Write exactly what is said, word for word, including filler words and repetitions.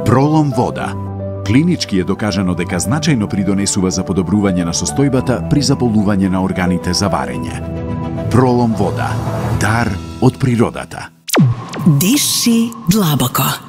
Пролом вода. Клинички е докажано дека значајно придонесува за подобрување на состојбата при заболување на органите за варење. Пролом вода. Дар од природата. Диши длабоко.